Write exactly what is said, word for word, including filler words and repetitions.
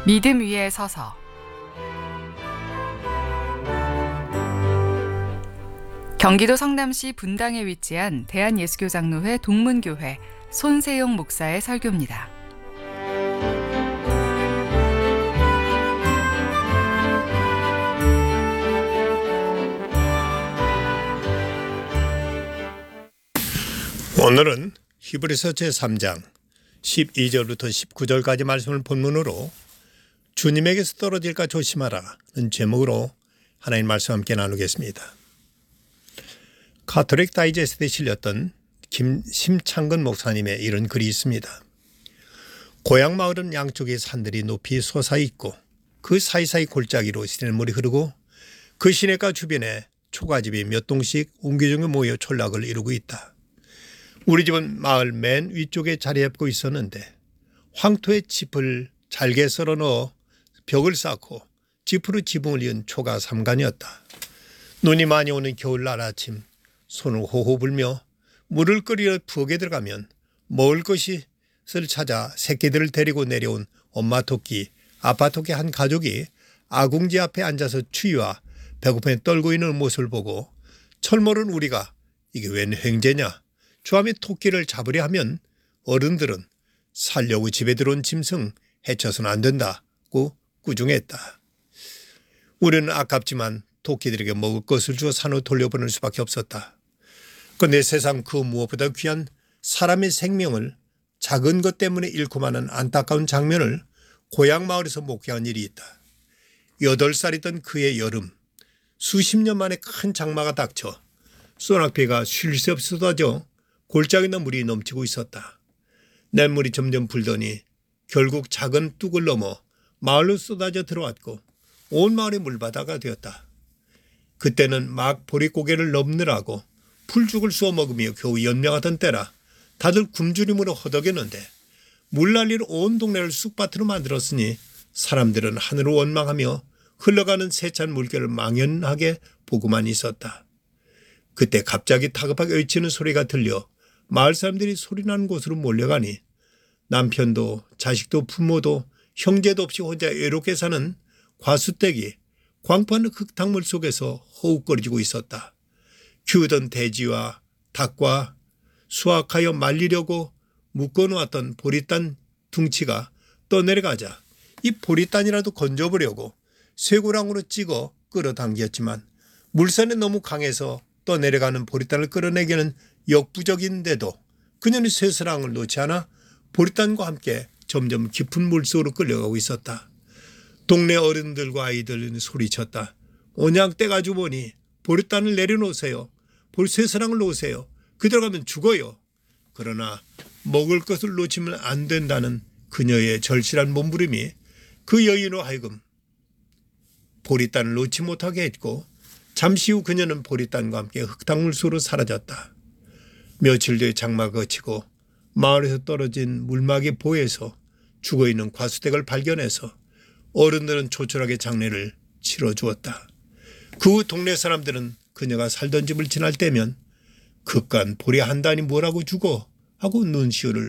믿음 위에 서서. 경기도 성남시 분당에 위치한 대한예수교장로회 동문교회 손세용 목사의 설교입니다. 오늘은 히브리서 제삼 장 십이 절부터 십구 절까지 말씀을 본문으로 주님에게서 떨어질까 조심하라는 제목으로 하나님 말씀 함께 나누겠습니다. 카톨릭 다이제스트에 실렸던 김심창근 목사님의 이런 글이 있습니다. 고향 마을은 양쪽의 산들이 높이 솟아있고 그 사이사이 골짜기로 시냇물이 흐르고 그 시냇가 주변에 초가집이 몇 동씩 옹기종기 모여 촌락을 이루고 있다. 우리 집은 마을 맨 위쪽에 자리 잡고 있었는데 황토에 짚을 잘게 썰어 넣어 벽을 쌓고 짚으로 지붕을 이은 초가 삼간이었다. 눈이 많이 오는 겨울날 아침 손을 호호 불며 물을 끓이러 부엌에 들어가면 먹을 것을 찾아 새끼들을 데리고 내려온 엄마 토끼, 아빠 토끼 한 가족이 아궁지 앞에 앉아서 추위와 배고픔에 떨고 있는 모습을 보고 철모른 우리가 이게 웬 횡재냐? 주암에 토끼를 잡으려 하면 어른들은 살려고 집에 들어온 짐승 해쳐서는 안 된다고 꾸중했다. 우리는 아깝지만 토끼들에게 먹을 것을 주어 산으로 돌려보낼 수밖에 없었다. 그런데 세상 그 무엇보다 귀한 사람의 생명을 작은 것 때문에 잃고 마는 안타까운 장면을 고향 마을에서 목격한 일이 있다. 여덟 살이던 그의 여름, 수십 년 만에 큰 장마가 닥쳐 소낙비가 쉴 새 없이 쏟아져 골짜기나 물이 넘치고 있었다. 냇물이 점점 불더니 결국 작은 뚝을 넘어 마을로 쏟아져 들어왔고 온 마을이 물바다가 되었다. 그때는 막 보릿고개를 넘느라고 풀죽을 쏘아 먹으며 겨우 연명하던 때라 다들 굶주림으로 허덕였는데 물난리로 온 동네를 쑥밭으로 만들었으니 사람들은 하늘을 원망하며 흘러가는 세찬 물결을 망연하게 보고만 있었다. 그때 갑자기 다급하게 외치는 소리가 들려 마을 사람들이 소리나는 곳으로 몰려가니 남편도 자식도 부모도 형제도 없이 혼자 외롭게 사는 과수댁이 광포하는 흙탕물 속에서 호흡거리고 있었다. 키우던 돼지와 닭과 수확하여 말리려고 묶어놓았던 보리단 둥치가 떠내려가자 이 보리단이라도 건져보려고 쇠고랑으로 찍어 끌어당겼지만 물살이 너무 강해서 떠내려가는 보리단을 끌어내기는 역부족인데도 그녀는 쇠사랑을 놓지 않아 보리단과 함께 점점 깊은 물속으로 끌려가고 있었다. 동네 어른들과 아이들은 소리쳤다. 온양 떼가지고 보니 보리단을 내려놓으세요. 쇠사랑을 놓으세요. 그대로 가면 죽어요. 그러나 먹을 것을 놓치면 안 된다는 그녀의 절실한 몸부림이 그 여인으로 하여금 보리단을 놓지 못하게 했고 잠시 후 그녀는 보리단과 함께 흙탕물 속으로 사라졌다. 며칠 뒤에 장마가 그치고 마을에서 떨어진 물막이 보에서 죽어있는 과수댁을 발견해서 어른들은 조촐하게 장례를 치러주었다. 그 후 동네 사람들은 그녀가 살던 집을 지날 때면 그깟 보리 한 단이 뭐라고 주고 하고 눈시울을